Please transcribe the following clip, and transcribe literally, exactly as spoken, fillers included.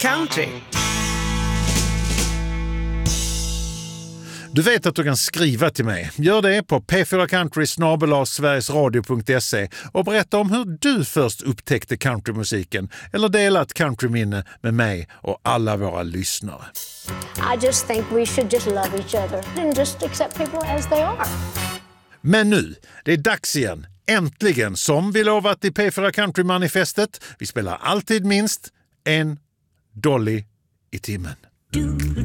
Country. Du vet att du kan skriva till mig. Gör det på p fyra country snabel-a sverigesradio punkt se och berätta om hur du först upptäckte countrymusiken eller delat countryminne med mig och alla våra lyssnare. I just think we should just love each other and just accept people as they are. Men nu, det är dags igen. Äntligen, som vi lovat i P fyra Country-manifestet. Vi spelar alltid minst en Dolly i timmen.